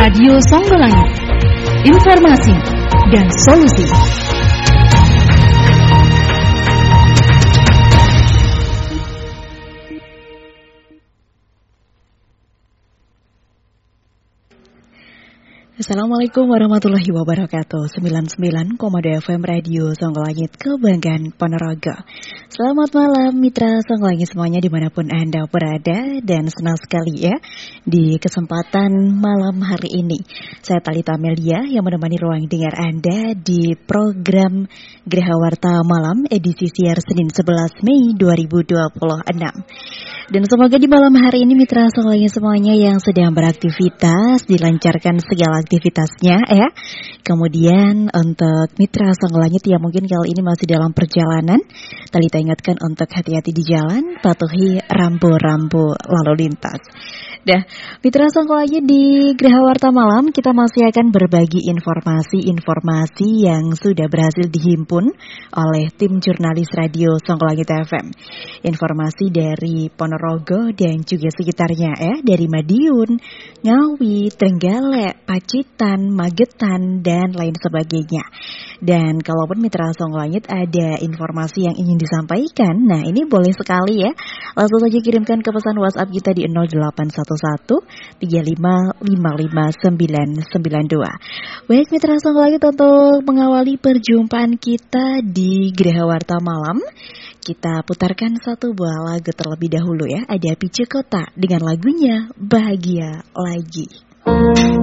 Radio Songgolangit. Informasi dan solusi. Assalamualaikum warahmatullahi wabarakatuh. 99,2 FM Radio Songgolangit, kebanggaan Ponorogo. Selamat malam mitra Songgolangit semuanya dimanapun Anda berada, dan senang sekali ya di kesempatan malam hari ini saya Talita Amelia yang menemani ruang dengar Anda di program Geraha Warta Malam edisi siar Senin 11 Mei 2026. Dan semoga di malam hari ini mitra Songgolangit semuanya yang sedang beraktivitas dilancarkan segala aktivitasnya ya. Kemudian untuk mitra Songgolangit yang mungkin kali ini masih dalam perjalanan, Talita ingatkan untuk hati-hati di jalan, patuhi rambu-rambu lalu lintas. Dah, mitra Songgolangit di Geraha Warta Malam kita masih akan berbagi informasi-informasi yang sudah berhasil dihimpun oleh tim jurnalis Radio Songgolangit FM. Informasi dari Ponorogo dan juga sekitarnya ya, dari Madiun, Ngawi, Trenggalek, Pacitan, Magetan, dan lain sebagainya. Dan kalaupun mitra Songgolangit ada informasi yang ingin disampaikan, nah ini boleh sekali ya, langsung saja kirimkan ke pesan WhatsApp kita di 0811 3555 992. Baik mitra Songgolangit, untuk mengawali perjumpaan kita di Geraha Warta Malam, kita putarkan satu buah lagu terlebih dahulu ya. Ada Pice Kota dengan lagunya Bahagia Lagi.